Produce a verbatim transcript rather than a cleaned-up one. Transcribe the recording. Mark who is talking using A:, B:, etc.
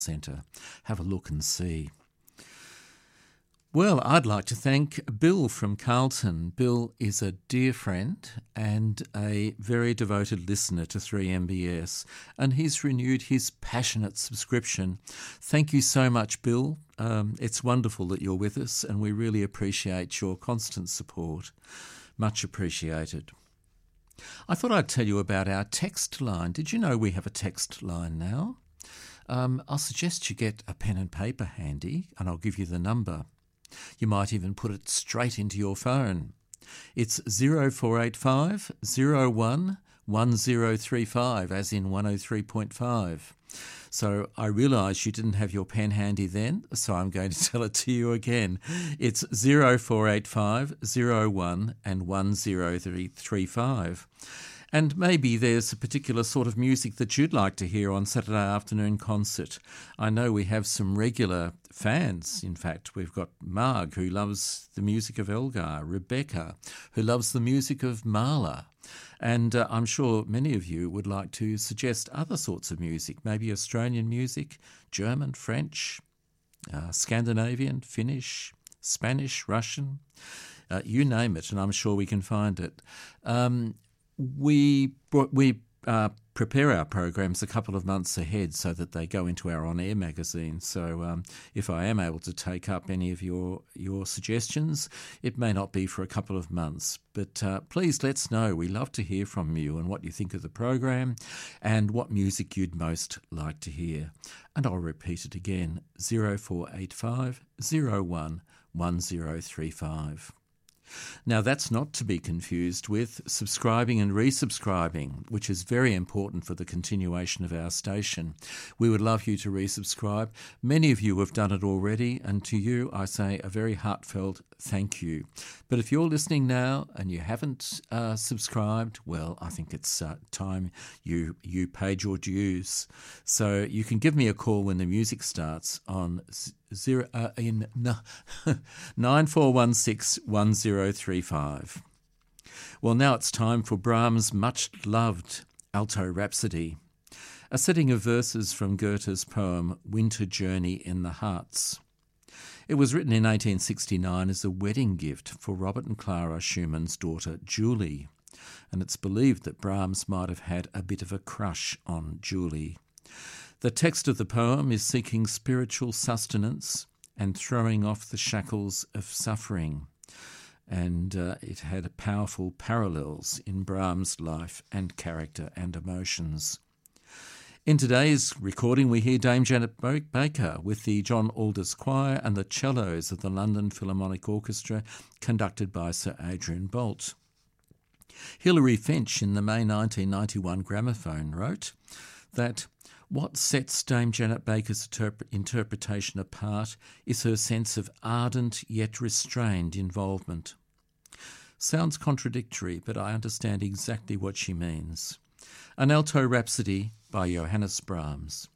A: Centre. Have a look and see. Well, I'd like to thank Bill from Carlton. Bill is a dear friend and a very devoted listener to three M B S, and he's renewed his passionate subscription. Thank you so much, Bill. Um, it's wonderful that you're with us, and we really appreciate your constant support. Much appreciated. I thought I'd tell you about our text line. Did you know we have a text line now? Um, I'll suggest you get a pen and paper handy, and I'll give you the number. You might even put it straight into your phone. It's zero four eight five zero one one zero three five, as in one oh three point five. So I realise you didn't have your pen handy then, so I'm going to tell it to you again. It's zero four eight five zero one and one zero three five. And maybe there's a particular sort of music that you'd like to hear on Saturday afternoon concert. I know we have some regular fans. In fact, we've got Marg, who loves the music of Elgar, Rebecca, who loves the music of Mahler. And uh, I'm sure many of you would like to suggest other sorts of music, maybe Australian music, German, French, uh, Scandinavian, Finnish, Spanish, Russian, uh, you name it, and I'm sure we can find it. Um, We we uh, prepare our programs a couple of months ahead so that they go into our on-air magazine. So um, if I am able to take up any of your your suggestions, it may not be for a couple of months. But uh, please let us know. We love to hear from you and what you think of the program and what music you'd most like to hear. And I'll repeat it again, zero four eight five zero one one zero three five. Now, that's not to be confused with subscribing and resubscribing, which is very important for the continuation of our station. We would love you to resubscribe. Many of you have done it already, and to you I say a very heartfelt thank you. But if you're listening now and you haven't uh, subscribed, well, I think it's uh, time you you paid your dues. So you can give me a call when the music starts on zero uh, in nine four one six one zero three five. Well, now it's time for Brahms' much-loved Alto Rhapsody, a setting of verses from Goethe's poem Winter Journey in the Harz. It was written in eighteen sixty-nine as a wedding gift for Robert and Clara Schumann's daughter Julie, and it's believed that Brahms might have had a bit of a crush on Julie. The text of the poem is seeking spiritual sustenance and throwing off the shackles of suffering, and uh, it had powerful parallels in Brahms' life and character and emotions. In today's recording, we hear Dame Janet Baker with the John Aldous Choir and the cellos of the London Philharmonic Orchestra, conducted by Sir Adrian Boult. Hilary Finch, in the May nineteen ninety-one gramophone, wrote that what sets Dame Janet Baker's interp- interpretation apart is her sense of ardent yet restrained involvement. Sounds contradictory, but I understand exactly what she means. An Alto Rhapsody by Johannes Brahms.